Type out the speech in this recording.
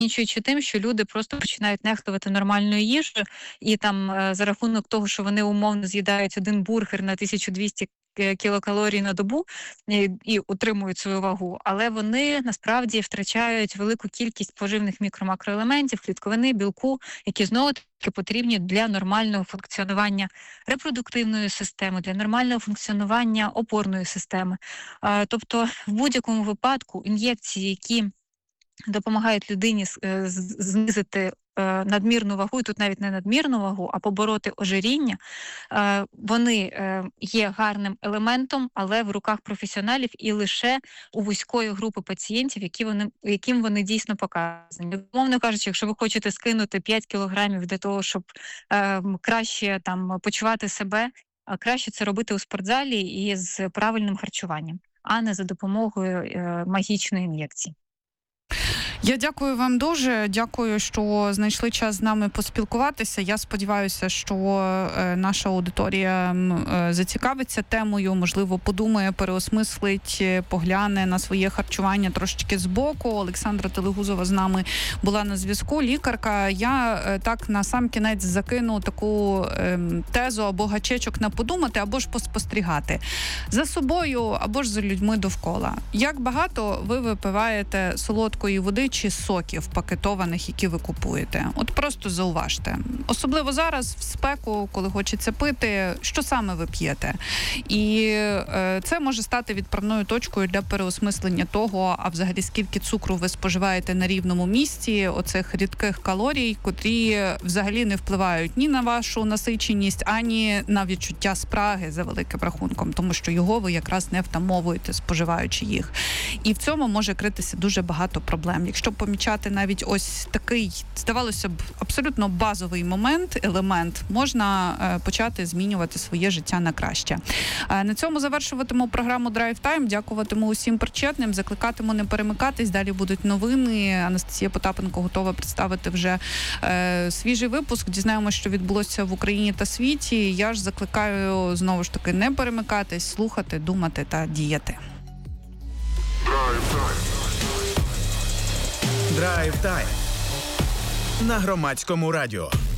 закінчуючи тим, що люди просто починають нехтувати нормальною їжею, і там за рахунок того, що вони умовно з'їдають один бургер на 1200 кілокалорій на добу і утримують свою вагу, але вони насправді втрачають велику кількість поживних мікро-макроелементів, клітковини, білку, які знову таки потрібні для нормального функціонування репродуктивної системи, для нормального функціонування опорної системи. Тобто в будь-якому випадку ін'єкції, які допомагають людині знизити надмірну вагу, і тут навіть не надмірну вагу, а побороти ожиріння, вони є гарним елементом, але в руках професіоналів і лише у вузької групи пацієнтів, яким вони дійсно показані. Умовно кажучи, якщо ви хочете скинути 5 кілограмів для того, щоб краще там почувати себе, краще це робити у спортзалі і з правильним харчуванням, а не за допомогою магічної ін'єкції. Я дякую вам дуже. Дякую, що знайшли час з нами поспілкуватися. Я сподіваюся, що наша аудиторія зацікавиться темою, можливо, подумає, переосмислить, погляне на своє харчування трошечки збоку. Олександра Телегузова з нами була на зв'язку, лікарка. Я так на сам кінець закину таку тезу або гачечок на подумати, або ж поспостерігати за собою, або ж за людьми довкола. Як багато ви випиваєте солодкої води чи соків пакетованих, які ви купуєте? От просто зауважте. Особливо зараз, в спеку, коли хочеться пити, що саме ви п'єте? І це може стати відправною точкою для переосмислення того, а взагалі скільки цукру ви споживаєте на рівному місці, оцих рідких калорій, котрі взагалі не впливають ні на вашу насиченість, ані на відчуття спраги за великим рахунком, тому що його ви якраз не втамовуєте, споживаючи їх. І в цьому може критися дуже багато проблем. Якщо помічати навіть ось такий, здавалося б, абсолютно базовий елемент, можна почати змінювати своє життя на краще. На цьому завершуватиму програму Drive Time. Дякуватиму усім причетним, закликатиму не перемикатись. Далі будуть новини. Анастасія Потапенко готова представити вже свіжий випуск. Дізнаємося, що відбулося в Україні та світі. Я ж закликаю, знову ж таки, не перемикатись, слухати, думати та діяти. Драйв Тайм на Громадському радіо.